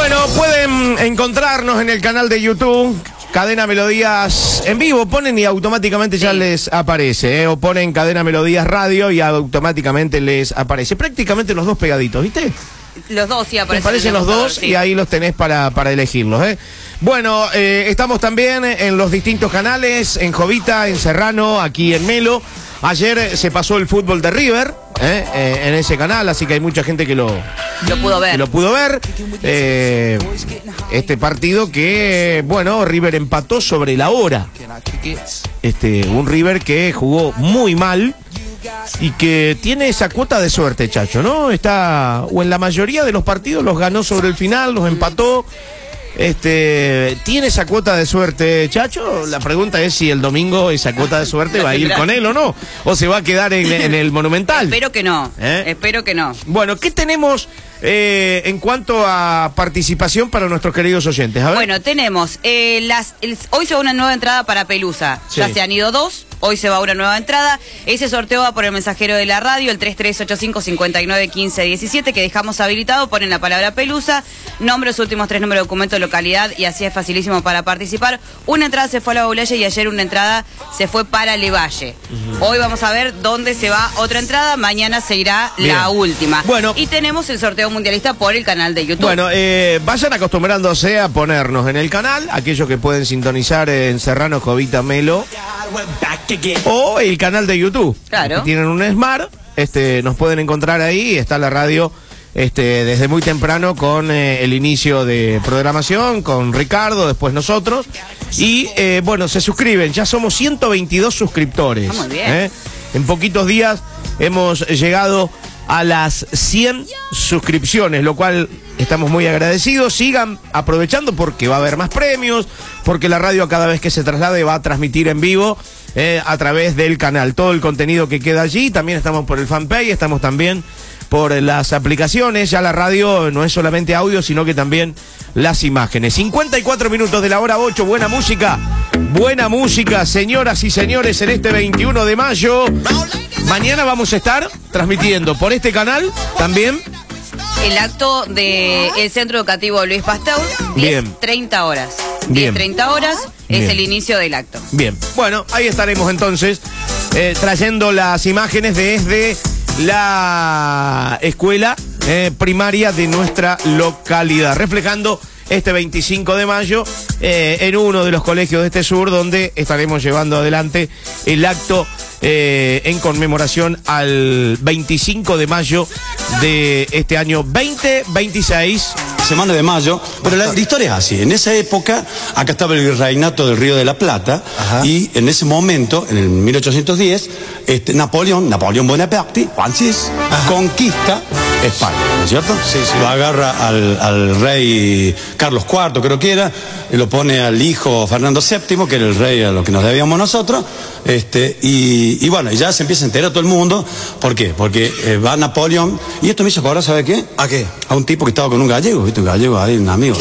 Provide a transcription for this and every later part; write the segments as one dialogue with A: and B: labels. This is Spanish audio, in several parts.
A: Bueno, pueden encontrarnos en el canal de YouTube, Cadena Melodías en vivo, ponen y automáticamente ya les aparece, o ponen Cadena Melodías Radio y automáticamente les aparece. Prácticamente los dos pegaditos, ¿viste?
B: Los dos sí aparecen.
A: Aparecen los dos y ahí los tenés para elegirlos, ¿eh? Bueno, estamos también en los distintos canales, en Jovita, en Serrano, aquí en Melo. Ayer se pasó el fútbol de River en ese canal, así que hay mucha gente que lo pudo ver. Este partido que, bueno, River empató sobre la hora. Un River que jugó muy mal y que tiene esa cuota de suerte, Chacho, ¿no? O en la mayoría de los partidos los ganó sobre el final, los empató. ¿Tiene esa cuota de suerte, Chacho? La pregunta es si el domingo esa cuota de suerte va a ir con él o no, o se va a quedar en el Monumental.
B: Espero que no, espero que no.
A: Bueno, ¿qué tenemos en cuanto a participación para nuestros queridos oyentes? A ver.
B: Bueno, tenemos, hoy se va una nueva entrada para Pelusa, sí. Ya se han ido dos, hoy se va una nueva entrada, ese sorteo va por el mensajero de la radio, el 3385-591517, que dejamos habilitado, ponen la palabra Pelusa, nombre, los últimos 3 números de documento, localidad, y así es facilísimo para participar. Una entrada se fue a la Baulaya y ayer una entrada se fue para Levalle. Hoy vamos a ver dónde se va otra entrada, mañana se irá la última. Bueno, y tenemos el sorteo mundialista por el canal de YouTube. Bueno,
A: vayan acostumbrándose a ponernos en el canal, aquellos que pueden sintonizar en Serrano, Jovita, Melo, o el canal de YouTube. Claro. Si tienen un Smart, nos pueden encontrar ahí, está la radio desde muy temprano con el inicio de programación, con Ricardo, después nosotros, y bueno, se suscriben, ya somos 122 suscriptores. Muy bien. En poquitos días hemos llegado a las 100 suscripciones, lo cual estamos muy agradecidos. Sigan aprovechando porque va a haber más premios, porque la radio cada vez que se traslade va a transmitir en vivo a través del canal todo el contenido que queda allí. También estamos por el fanpage, estamos también por las aplicaciones. Ya la radio no es solamente audio, sino que también las imágenes. 54 minutos de la hora 8, buena música, señoras y señores, en este 21 de mayo. Mañana vamos a estar transmitiendo por este canal también
B: el acto del Centro Educativo Luis Pasteur, 10:30 horas. 10:30 horas es el inicio del acto. Bien,
A: bueno, ahí estaremos entonces trayendo las imágenes desde la escuela primaria de nuestra localidad, reflejando este 25 de mayo en uno de los colegios de este sur, donde estaremos llevando adelante el acto en conmemoración al 25 de mayo de este año 2026.
C: Semana de mayo, pero la historia es así. En esa época, acá estaba el virreinato del Río de la Plata. Ajá. Y en ese momento, en el 1810, Napoleón Bonaparte, Francis, conquista España, ¿no es cierto? Sí, sí. Lo agarra al rey Carlos IV, creo que era, y lo pone al hijo Fernando VII, que era el rey a lo que nos debíamos nosotros, y bueno, y ya se empieza a enterar todo el mundo. ¿Por qué? Porque va Napoleón, y esto me hizo acordar, ¿sabe qué? ¿A qué? A un tipo que estaba con un gallego, ¿viste? Un gallego ahí, un amigo.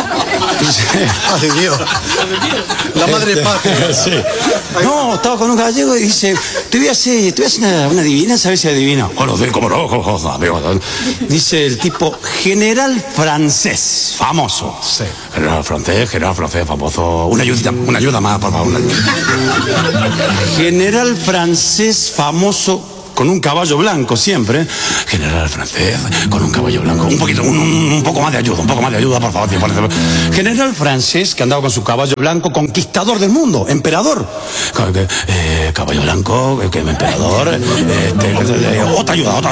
D: Ay, Dios. La madre patria.
C: Sí. No, estaba con un gallego y dice, te voy a hacer una adivinanza, a ver si adivina. Bueno, como no. Dice el tipo, general francés, famoso. Sí. General francés, famoso. Una ayuda más, por favor. General francés, famoso, con un caballo blanco siempre. General francés con un caballo blanco. Un poco más de ayuda, por favor. General francés que andaba con su caballo blanco, conquistador del mundo, emperador. Caballo blanco, emperador. Otra ayuda.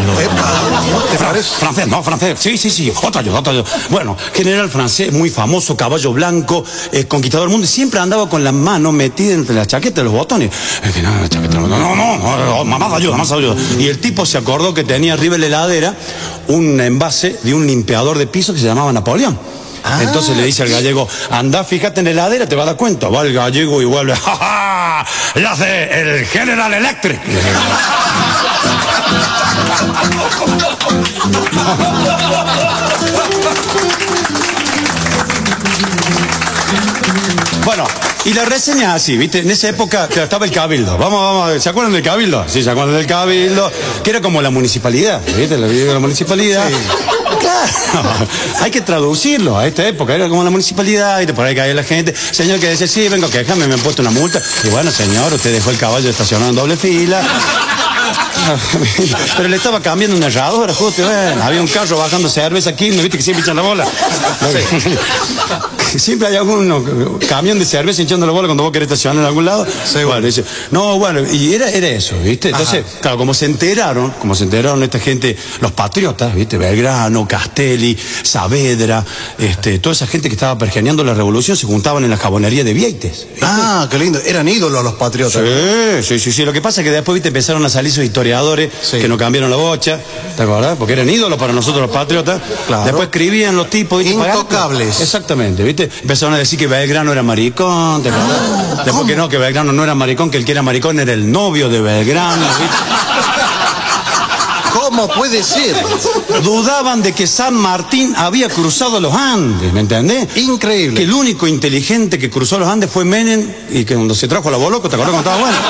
D: ¿Te parece?
C: Francés. Sí. Otra ayuda. Bueno, general francés, muy famoso, caballo blanco, conquistador del mundo. Y siempre andaba con la mano metida entre la chaqueta y los botones. No, más ayuda. Y el tipo se acordó que tenía arriba en la heladera un envase de un limpiador de piso que se llamaba Napoleón. Entonces le dice al gallego, anda, fíjate en la heladera, te vas a dar cuenta. Va el gallego y vuelve, ¡ja, ja! ¡Le hace el General Electric! Bueno, y la reseña así, ¿viste? En esa época estaba el Cabildo. Vamos, ¿se acuerdan del Cabildo? Sí, se acuerdan del Cabildo, que era como la municipalidad, ¿viste? La municipalidad. Sí. hay que traducirlo a esta época. Era como la municipalidad y por ahí caía la gente. Señor que dice, sí, vengo a quejarme, me han puesto una multa. Y bueno, señor, usted dejó el caballo estacionado en doble fila. Pero le estaba cambiando una herradura, justo, había un carro bajando cerveza aquí, ¿no viste que siempre echan la bola? Sí. Siempre hay algún camión de cerveza hinchando la bola cuando vos querés estacionar en algún lado. Sí, bueno, dice, no, bueno, y era eso, ¿viste? Entonces, claro, como se enteraron esta gente, los patriotas, ¿viste? Belgrano, Castelli, Saavedra, toda esa gente que estaba pergeneando la revolución se juntaban en la jabonería de Vieites. ¿Viste?
D: Ah, qué lindo, eran ídolos los patriotas.
C: Sí. Lo que pasa es que después, ¿viste? Empezaron a salir sus historiadores que no cambiaron la bocha, ¿te acordás? Porque eran ídolos para nosotros los patriotas. Claro. Después escribían los tipos, ¿viste?
D: Intocables.
C: Exactamente, ¿viste? Empezaron a decir que Belgrano era maricón, ¿te acordás? Después que Belgrano no era maricón, que el que era maricón era el novio de Belgrano, ¿viste?
D: ¿Cómo puede ser?
C: Dudaban de que San Martín había cruzado los Andes, ¿me entendés?
D: Increíble.
C: Que el único inteligente que cruzó los Andes fue Menem y que cuando se trajo a la Boloco, ¿te acordás cuando estaba bueno?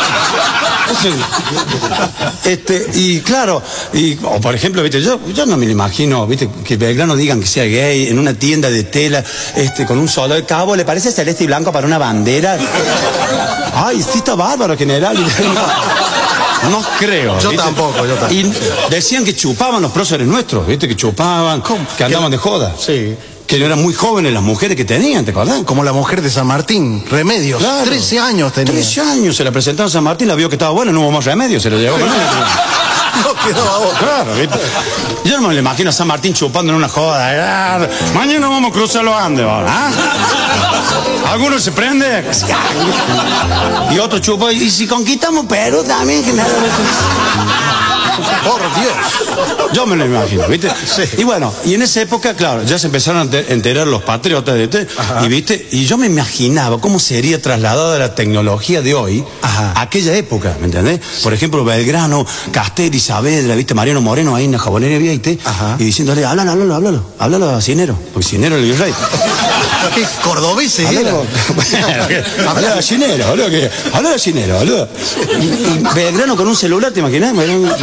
C: Y claro, o por ejemplo, ¿viste? Yo no me lo imagino, ¿viste? Que Belgrano digan que sea gay en una tienda de tela, con un solo de cabo, ¿le parece celeste y blanco para una bandera? Ay, sí está bárbaro, general. No creo.
D: Yo tampoco.
C: Y decían que chupaban los próceres nuestros, ¿viste? Que chupaban, que andaban de joda.
D: Sí.
C: Que eran muy jóvenes las mujeres que tenían, ¿te acordás?
D: Como la mujer de San Martín, Remedios. Claro. 13 años tenía.
C: 13 años se la presentaron a San Martín, la vio que estaba buena, no hubo más remedio, se lo llevó.
D: No quedó otra.
C: Claro, ¿viste? Yo no me lo imagino a San Martín chupando en una joda. Mañana vamos a cruzar los Andes, ¿ah? ¿Alguno se prende? Y otro chupa, y si conquistamos Perú también, que nada.
D: Por Dios.
C: Yo me lo imagino, ¿viste?
D: Sí.
C: Y bueno, y en esa época, claro, ya se empezaron a enterar los patriotas, ¿viste? Y viste, y yo me imaginaba cómo sería trasladada la tecnología de hoy a aquella época, ¿me entendés? Por ejemplo, Belgrano, Castelli, Saavedra, ¿viste? Mariano Moreno ahí en la jabonería de Vieites, y diciéndole, háblalo a Cinero, porque Cinero es el virrey.
D: ¿Qué cordobés era?
C: Hablaba a Cinero, hablaba a Cinero, boludo. Y Belgrano con un celular, ¿te imaginás?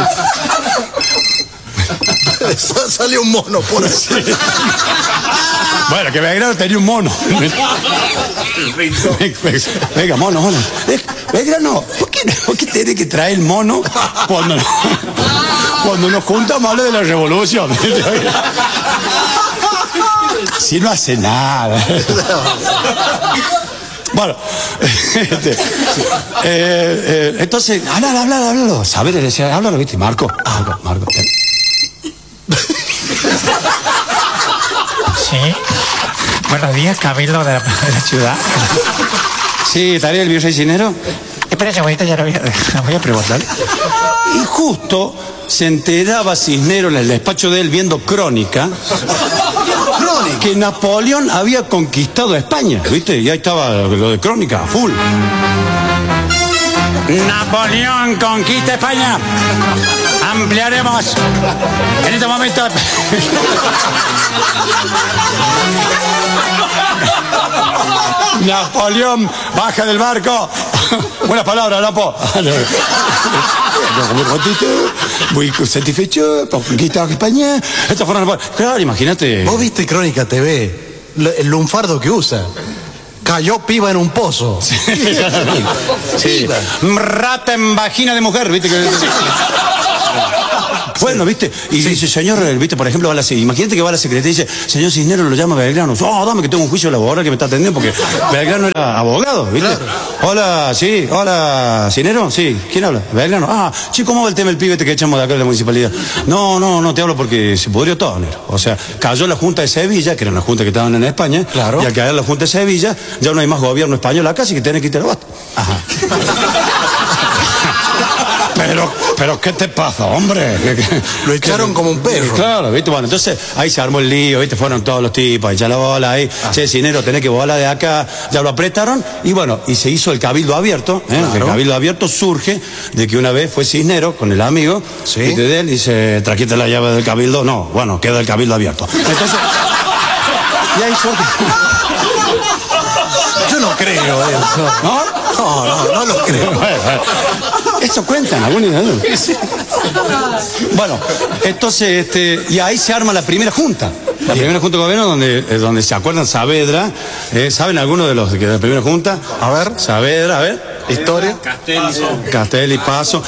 D: Salió un mono por así.
C: Bueno, que Belgrano tenía un mono. Venga, mono. Belgrano, ¿por qué tiene que traer el mono cuando nos juntamos a hablar de la revolución? Si no hace nada. Bueno, entonces, háblalo. Saber, decía, háblalo, ¿viste? Marco.
E: Sí. Buenos días, Camilo de la ciudad.
C: Sí, ¿estaría el virrey Cinero?
E: Espera un segundito, ya lo voy a preguntar.
C: Y justo se enteraba Cisneros en el despacho de él viendo Crónica que Napoleón había conquistado España, ¿viste? Y ahí estaba lo de Crónica, full. Napoleón conquista España. Ampliaremos. En este momento. Napoleón baja del barco. Buenas palabras, Napo. Muy satisfecho por conquistar España. Estas fueron. Claro, imagínate.
D: ¿Vos viste Crónica TV? El lunfardo que usa. Cayó piba en un pozo.
C: Sí. Rata en vagina de mujer, ¿viste? Bueno, ¿viste? Y dice, señor, ¿viste? Por ejemplo, imagínate que va a la secretaria y dice, señor Cisneros, lo llama Belgrano. Dame que tengo un juicio laboral que me está atendiendo porque Belgrano era abogado, ¿viste? Claro. Hola, Cisneros, sí. ¿Quién habla? Belgrano. Chico, ¿cómo va el tema del pibe que echamos de acá de la municipalidad? No, te hablo porque se pudrió todo, Nero. O sea, cayó la Junta de Sevilla, que era una junta que estaban en España,
D: claro.
C: Y al caer la Junta de Sevilla, ya no hay más gobierno español acá, así que tenés que irte a la basta. Ajá. Pero ¿qué te pasa, hombre?
D: Lo echaron como un perro.
C: Claro, ¿viste? Bueno, entonces ahí se armó el lío, ¿viste? Fueron todos los tipos, echar la bola ahí. Che, Cisneros, tenés que volar de acá. Ya lo apretaron y bueno, y se hizo el cabildo abierto. Claro. El cabildo abierto surge de que una vez fue Cisneros con el amigo, ¿viste? De él, y dice, trajiste la llave del cabildo. No, bueno, queda el cabildo abierto. Entonces, y ahí surge.
D: Yo no creo eso.
C: ¿No?
D: No lo creo.
C: Eso cuentan, algunos. Bueno, entonces, y ahí se arma la primera junta. La primera junta de gobierno donde se acuerdan Saavedra. ¿Saben algunos de los de la primera junta?
D: A ver.
C: Saavedra, a ver. Historia. Castelli, Paso.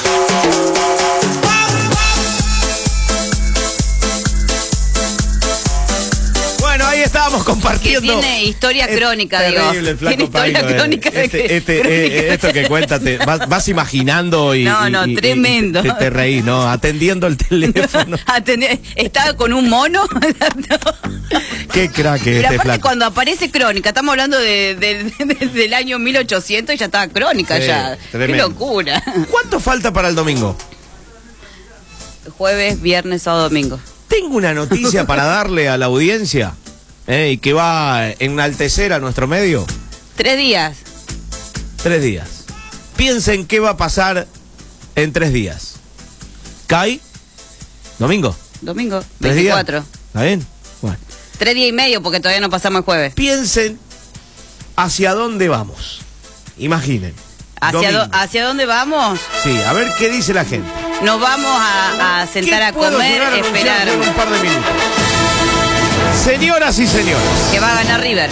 A: Ahí estábamos compartiendo.
B: Que tiene historia crónica, digo.
A: El flaco
B: tiene historia
A: Paino,
B: crónica.
A: Esto que cuéntate, vas imaginando y.
B: No, tremendo.
A: Y te reís, ¿no? Atendiendo el teléfono.
B: Estaba con un mono.
A: Qué crack
B: Pero aparte
A: flaco.
B: Cuando aparece crónica, estamos hablando del año 1800 y ya estaba crónica ya.
A: Tremendo.
B: Qué locura.
A: ¿Cuánto falta para el domingo?
B: Jueves, viernes, sábado, domingo.
A: Tengo una noticia para darle a la audiencia. Y que va a enaltecer a nuestro medio.
B: 3 días.
A: 3 días. Piensen qué va a pasar en 3 días. ¿Cae? ¿Domingo?
B: Domingo,
A: 3
B: 24.
A: días. ¿Está bien? Bueno.
B: 3 días y medio porque todavía no pasamos el jueves.
A: Piensen hacia dónde vamos. Imaginen.
B: ¿Hacia dónde vamos?
A: Sí, a ver qué dice la gente.
B: Nos vamos a sentar a comer, esperar.
A: En un par de minutos. Señoras y señores.
B: Que va a ganar River.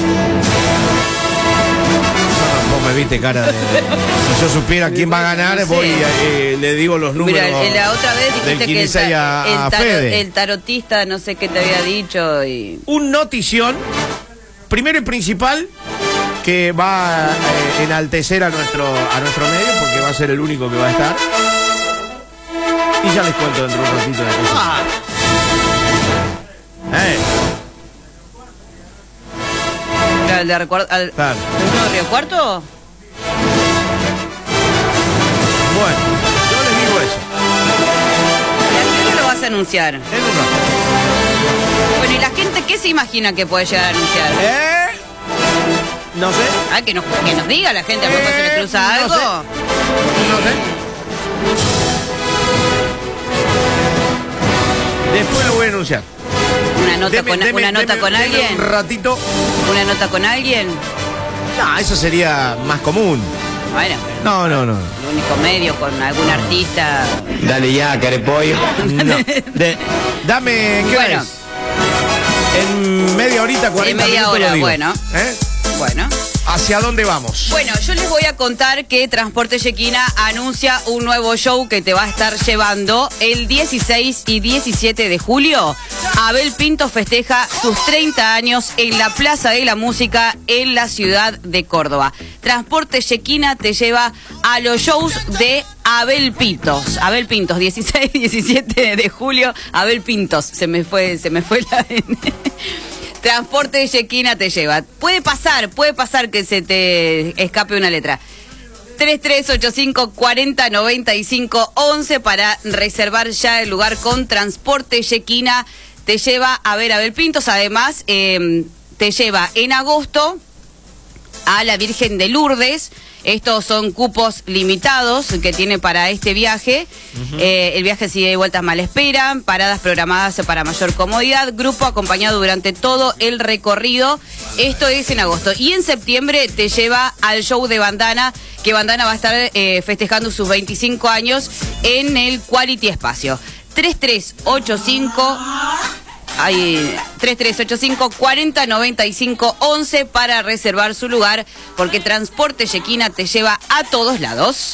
A: Vos me viste cara de... Si yo supiera quién va a ganar, voy y le digo los números.
B: Mira, la otra vez dijiste que el tarotista, no sé qué te había dicho.
A: Un notición, primero y principal, que va a enaltecer a nuestro medio, porque va a ser el único que va a estar. Y ya les cuento dentro de un ratito la cosa.
B: ¿El de Río Cuarto?
A: Bueno, yo les digo eso.
B: ¿A qué lo vas a anunciar?
A: En un rato.
B: Bueno, ¿y la gente qué se imagina que puede llegar a anunciar?
A: No sé.
B: Ah, que nos diga la gente, a ver si se le cruza algo.
A: No sé. Después lo voy a anunciar.
B: ¿Una nota con alguien?
A: Un ratito.
B: ¿Una nota con alguien?
A: No, eso sería más común.
B: Bueno.
A: No.
B: El único medio con algún artista.
C: Dale ya, carepollo.
A: No. Dame, ¿qué hora es? En media horita, 40 minutos.
B: En media hora,
A: lo digo.
B: bueno. Bueno.
A: ¿Hacia dónde vamos?
B: Bueno, yo les voy a contar que Transporte Yequina anuncia un nuevo show que te va a estar llevando el 16 y 17 de julio. Abel Pintos festeja sus 30 años en la Plaza de la Música en la ciudad de Córdoba. Transporte Yequina te lleva a los shows de Abel Pintos. Abel Pintos, 16 y 17 de julio. Abel Pintos, se me fue la... Transporte Yequina te lleva. Puede pasar que se te escape una letra. 3385 40 95 11 para reservar ya el lugar con Transporte Yequina. Te lleva a ver a Abel Pintos. Además, te lleva en agosto a la Virgen de Lourdes. Estos son cupos limitados que tiene para este viaje. El viaje sigue de vueltas mal esperan, paradas programadas para mayor comodidad, grupo acompañado durante todo el recorrido. Esto es en agosto. Y en septiembre te lleva al show de Bandana, que Bandana va a estar festejando sus 25 años en el Quality Espacio. 3385 40 95 11 para reservar su lugar, porque Transporte Yequina te lleva a todos lados.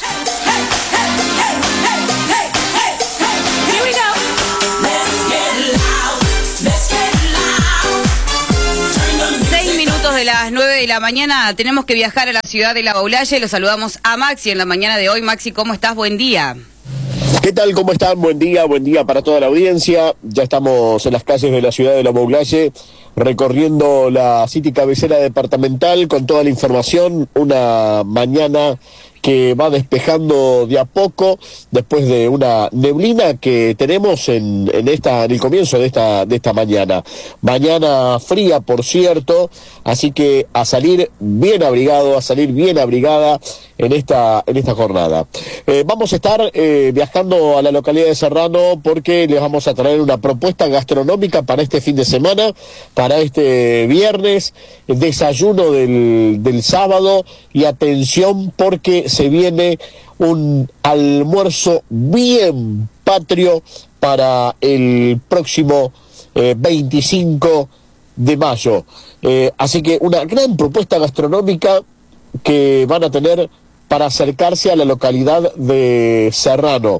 B: 6 minutos de las 9 de la mañana, tenemos que viajar a la ciudad de La Baulalle. Los saludamos a Maxi en la mañana de hoy. Maxi, ¿cómo estás? Buen día.
F: ¿Qué tal? ¿Cómo están? Buen día para toda la audiencia. Ya estamos en las calles de la ciudad de La Baulalle, recorriendo la City cabecera departamental con toda la información. Una mañana que va despejando de a poco después de una neblina que tenemos en el comienzo de esta mañana. Mañana fría, por cierto, así que a salir bien abrigado, a salir bien abrigada en esta jornada. Vamos a estar viajando a la localidad de Serrano porque les vamos a traer una propuesta gastronómica para este fin de semana, para este viernes, el desayuno del sábado, y atención porque se viene un almuerzo bien patrio para el próximo 25 de mayo. Así que una gran propuesta gastronómica que van a tener para acercarse a la localidad de Serrano,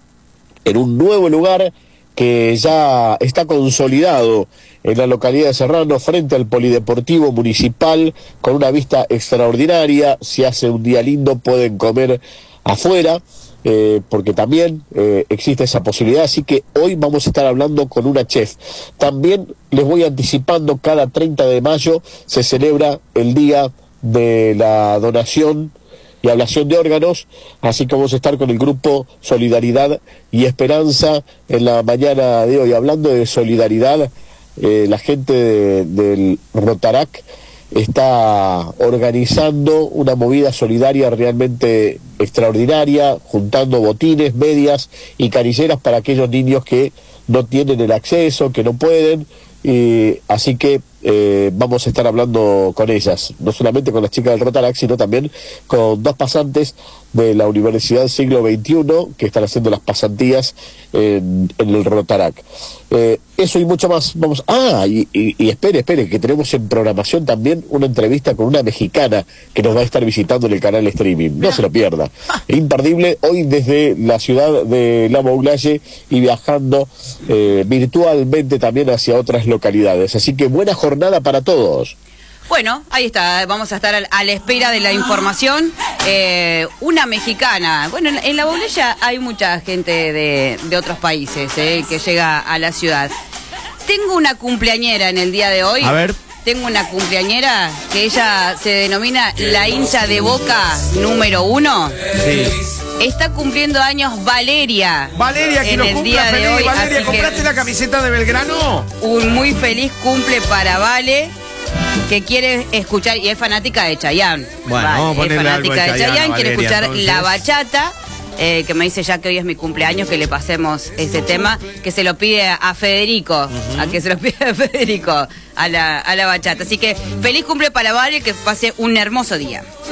F: en un nuevo lugar que ya está consolidado en la localidad de Serrano, frente al Polideportivo Municipal, con una vista extraordinaria. Si hace un día lindo pueden comer afuera, porque también existe esa posibilidad. Así que hoy vamos a estar hablando con una chef. También les voy anticipando, cada 30 de mayo se celebra el Día de la Donación y Ablación de Órganos, así que vamos a estar con el grupo Solidaridad y Esperanza en la mañana de hoy. Hablando de solidaridad, la gente del Rotarac está organizando una movida solidaria realmente extraordinaria, juntando botines, medias y canilleras para aquellos niños que no tienen el acceso, que no pueden, así que vamos a estar hablando con ellas, no solamente con las chicas del Rotarac, sino también con 2 pasantes de la Universidad del Siglo XXI que están haciendo las pasantías en el Rotarac. Eso y mucho más. Vamos. Y espere, que tenemos en programación también una entrevista con una mexicana que nos va a estar visitando en el canal streaming. No se lo pierda. Imperdible, hoy desde la ciudad de La Mouglaye y viajando virtualmente también hacia otras localidades. Así que buena jornada para todos.
B: Bueno, ahí está, vamos a estar a la espera de la información. Una mexicana, bueno, en La Mouglaye hay mucha gente de otros países que llega a la ciudad. Tengo una cumpleañera en el día de hoy.
A: A ver.
B: Tengo una cumpleañera que ella se denomina la hincha de Boca número 1.
A: Sí.
B: Está cumpliendo años Valeria.
A: Valeria, que
B: en
A: nos
B: el
A: cumpla
B: día
A: feliz.
B: de hoy.
A: Valeria, ¿compraste la camiseta de Belgrano?
B: Un muy feliz cumple para Vale, que quiere escuchar, y es fanática de Chayanne.
A: Bueno, vamos a ponerle
B: es fanática
A: algo de
B: de Chayanne, quiere
A: Valeria,
B: escuchar
A: entonces.
B: La Bachata, que me dice ya que hoy es mi cumpleaños, que le pasemos ese tema, que se lo pide a Federico, a que se lo pide a Federico, a la Bachata. Así que feliz cumple para Vale, que pase un hermoso día.